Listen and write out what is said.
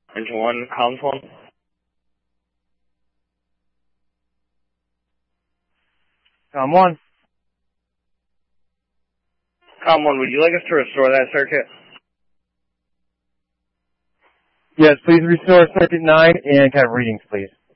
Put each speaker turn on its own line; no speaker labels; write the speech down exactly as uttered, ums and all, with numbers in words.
Engine one, comms one.
Com one.
Com one, would you like us to restore that circuit?
Yes, please restore circuit nine and have readings, please.